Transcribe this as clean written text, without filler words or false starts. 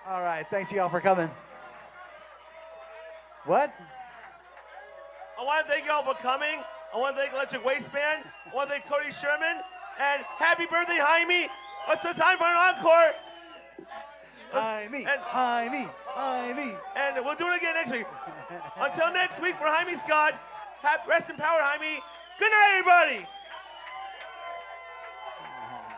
All right, thanks y'all for coming. What? I want to thank you all for coming. I want to thank Electric Waste Band. I want to thank Cody Sherman. And happy birthday, Jaime. What's the time for an encore? Jaime. And we'll do it again next week. Until next week for Jaime Scott. Rest in power, Jaime. Good night, everybody.